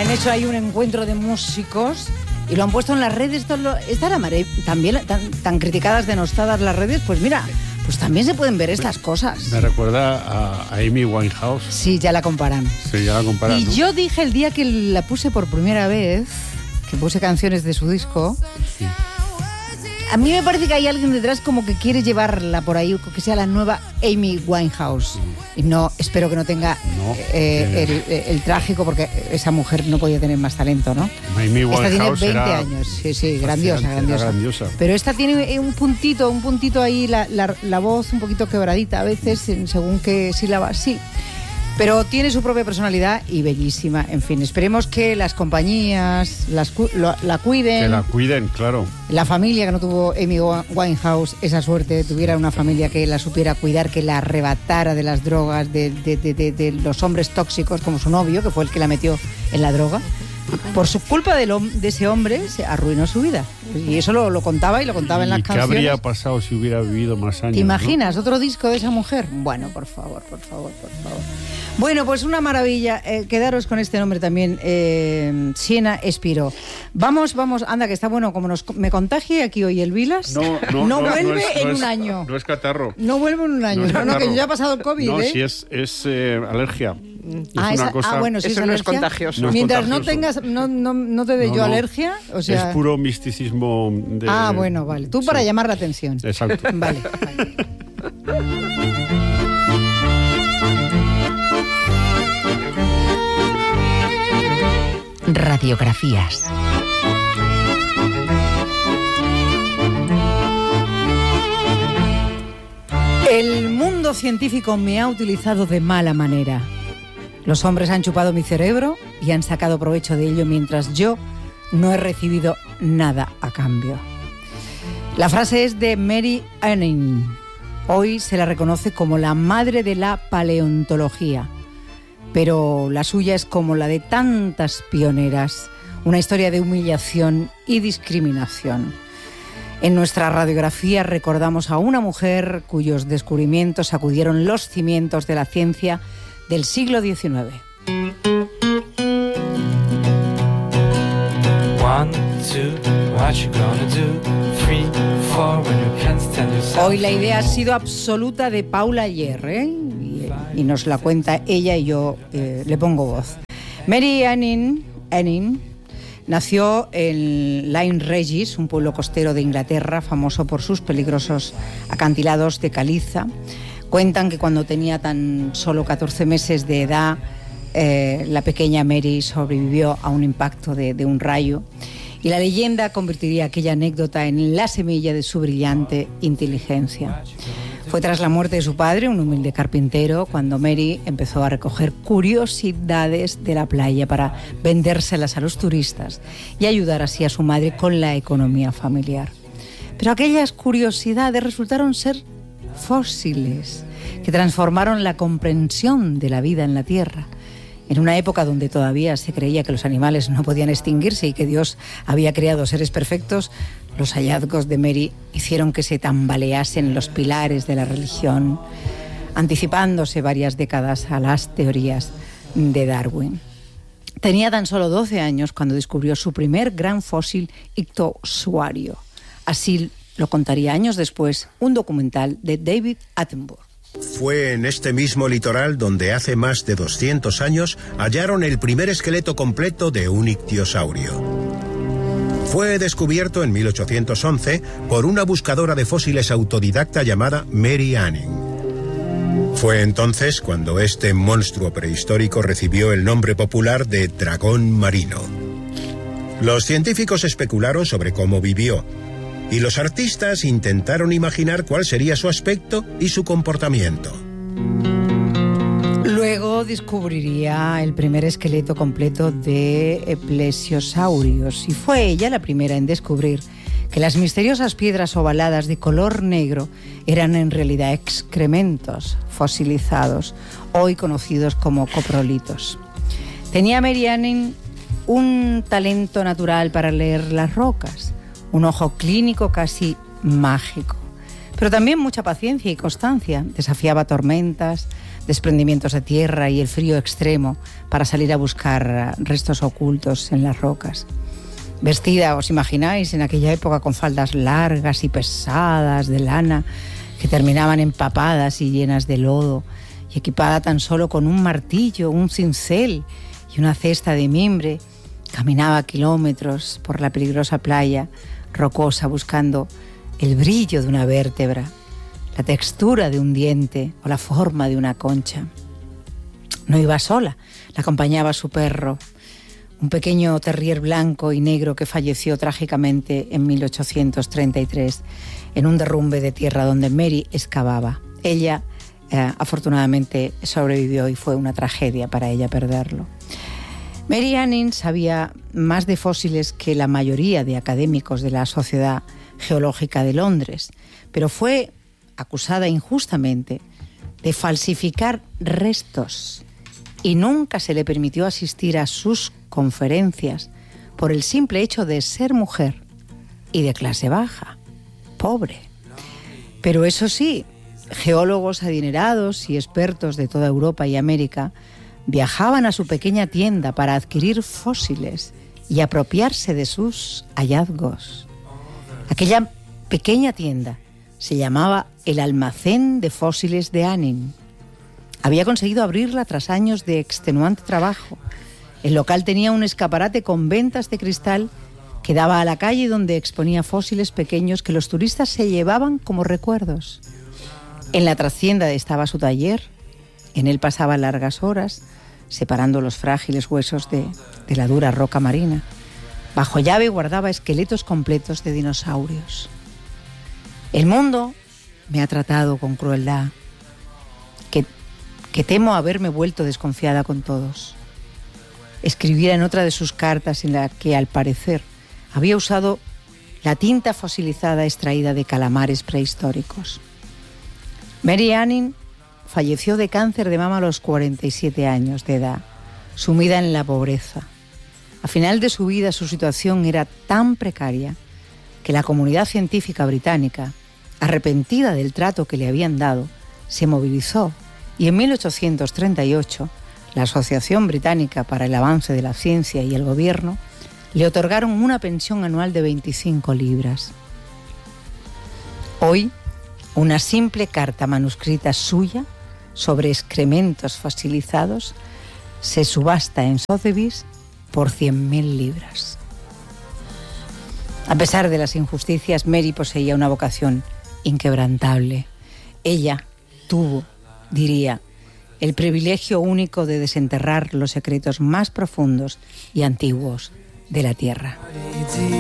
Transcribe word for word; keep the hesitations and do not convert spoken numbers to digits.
Han hecho ahí un encuentro de músicos y lo han puesto en las redes. Estas también tan, tan criticadas, denostadas las redes, pues mira, pues también se pueden ver estas cosas. Me recuerda a, a Amy Winehouse. Sí, ya la comparan. Sí, ya la comparan. Y ¿no? yo dije el día que la puse por primera vez, que puse canciones de su disco, sí. A mí me parece que hay alguien detrás como que quiere llevarla por ahí, que sea la nueva Amy Winehouse. Y no, espero que no tenga no, eh, el, el, el trágico, porque esa mujer no podía tener más talento, ¿no? Amy Winehouse esta tiene veinte era años, sí, sí, grandiosa, grandiosa. grandiosa. Pero esta tiene un puntito, un puntito ahí, la, la, la voz un poquito quebradita a veces, según qué sílaba, sí. Pero tiene su propia personalidad y bellísima. En fin, esperemos que las compañías las, lo, la cuiden. Que la cuiden, claro. La familia que no tuvo Amy Winehouse esa suerte, tuviera una familia que la supiera cuidar, que la arrebatara de las drogas, de, de, de, de, de los hombres tóxicos, como su novio, que fue el que la metió en la droga. Por su culpa de, lo, de ese hombre se arruinó su vida. Y eso lo, lo contaba y lo contaba en las canciones. ¿Qué habría pasado si hubiera vivido más años? ¿Te imaginas, ¿no? Otro disco de esa mujer? Bueno, por favor, por favor, por favor. Bueno, pues una maravilla. Eh, quedaros con este nombre también, eh, Siena Espiro. Vamos, vamos, anda, que está bueno. Como nos, me contagie aquí hoy el Vilas, no, no, no, no vuelve no es, en no un es, año. No es catarro. No vuelve en un año. No, no, no, que yo ya he pasado el COVID, no, ¿eh? si es, es eh, alergia. Ah, es una esa, cosa, ah, bueno, sí, eso es no alergia. es contagioso. No es Mientras contagioso. no tengas, no, no, no te dé no, yo no. alergia, o sea. Es puro misticismo de. Ah, bueno, vale. Tú para sí. llamar la atención. Exacto. Vale, vale. Radiografías. El mundo científico me ha utilizado de mala manera. Los hombres han chupado mi cerebro y han sacado provecho de ello mientras yo no he recibido nada a cambio. La frase es de Mary Anning. Hoy se la reconoce como la madre de la paleontología, pero la suya es como la de tantas pioneras, una historia de humillación y discriminación. En nuestra radiografía recordamos a una mujer cuyos descubrimientos sacudieron los cimientos de la ciencia del siglo diecinueve. Hoy la idea ha sido absoluta de Paula Ayer, ¿eh? y, y nos la cuenta ella y yo eh, le pongo voz. Mary Anning, Anning nació en Lyme Regis, un pueblo costero de Inglaterra, famoso por sus peligrosos acantilados de caliza. Cuentan que cuando tenía tan solo catorce meses de edad, eh, la pequeña Mary sobrevivió a un impacto de, de un rayo. Y la leyenda convertiría aquella anécdota en la semilla de su brillante inteligencia. Fue tras la muerte de su padre, un humilde carpintero, cuando Mary empezó a recoger curiosidades de la playa para vendérselas a los turistas y ayudar así a su madre con la economía familiar. Pero aquellas curiosidades resultaron ser fósiles que transformaron la comprensión de la vida en la Tierra. En una época donde todavía se creía que los animales no podían extinguirse y que Dios había creado seres perfectos, los hallazgos de Mary hicieron que se tambaleasen los pilares de la religión, anticipándose varias décadas a las teorías de Darwin. Tenía tan solo doce años cuando descubrió su primer gran fósil ictiosauro. Así lo contaría años después un documental de David Attenborough. Fue en este mismo litoral donde hace más de doscientos años hallaron el primer esqueleto completo de un ictiosaurio. Fue descubierto en mil ochocientos once por una buscadora de fósiles autodidacta llamada Mary Anning. Fue entonces cuando este monstruo prehistórico recibió el nombre popular de dragón marino. Los científicos especularon sobre cómo vivió, y los artistas intentaron imaginar cuál sería su aspecto y su comportamiento. Luego descubriría el primer esqueleto completo de plesiosaurios y fue ella la primera en descubrir que las misteriosas piedras ovaladas de color negro eran en realidad excrementos fosilizados, hoy conocidos como coprolitos. Tenía Mary Anning un talento natural para leer las rocas, un ojo clínico casi mágico, pero también mucha paciencia y constancia. Desafiaba tormentas, desprendimientos de tierra y el frío extremo para salir a buscar restos ocultos en las rocas. Vestida, os imagináis, en aquella época con faldas largas y pesadas de lana que terminaban empapadas y llenas de lodo, y equipada tan solo con un martillo, un cincel y una cesta de mimbre, caminaba kilómetros por la peligrosa playa rocosa buscando el brillo de una vértebra, la textura de un diente o la forma de una concha. No iba sola, la acompañaba su perro, un pequeño terrier blanco y negro que falleció trágicamente en mil ochocientos treinta y tres en un derrumbe de tierra donde Mary excavaba. Ella, eh, afortunadamente, sobrevivió y fue una tragedia para ella perderlo. Mary Anning sabía más de fósiles que la mayoría de académicos de la Sociedad Geológica de Londres, pero fue acusada injustamente de falsificar restos y nunca se le permitió asistir a sus conferencias por el simple hecho de ser mujer y de clase baja, pobre. Pero eso sí, geólogos adinerados y expertos de toda Europa y América viajaban a su pequeña tienda para adquirir fósiles y apropiarse de sus hallazgos. Aquella pequeña tienda se llamaba el Almacén de Fósiles de Anning. Había conseguido abrirla tras años de extenuante trabajo. El local tenía un escaparate con ventas de cristal que daba a la calle donde exponía fósiles pequeños que los turistas se llevaban como recuerdos. En la trastienda estaba su taller. En él pasaba largas horas separando los frágiles huesos de, de la dura roca marina. Bajo llave guardaba esqueletos completos de dinosaurios. El mundo me ha tratado con crueldad, que, que temo haberme vuelto desconfiada con todos. Escribiera en otra de sus cartas en la que, al parecer, había usado la tinta fosilizada extraída de calamares prehistóricos. Mary Anning falleció de cáncer de mama a los cuarenta y siete años de edad, sumida en la pobreza. A final de su vida su situación era tan precaria que la comunidad científica británica, arrepentida del trato que le habían dado, se movilizó y en mil ochocientos treinta y ocho la Asociación Británica para el Avance de la Ciencia y el Gobierno le otorgaron una pensión anual de veinticinco libras. Hoy, una simple carta manuscrita suya sobre excrementos fosilizados se subasta en Sotheby's por cien mil libras. A pesar de las injusticias, Mary poseía una vocación inquebrantable. Ella tuvo, diría, el privilegio único de desenterrar los secretos más profundos y antiguos de la Tierra.